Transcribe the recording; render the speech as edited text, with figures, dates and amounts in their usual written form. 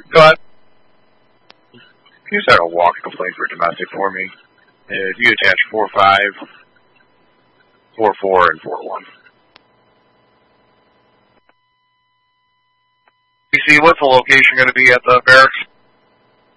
Go ahead. Can you start a walk complaint for domestic for me? If you attach 45, 44, and 41. You see, what's the location going to be at the barracks?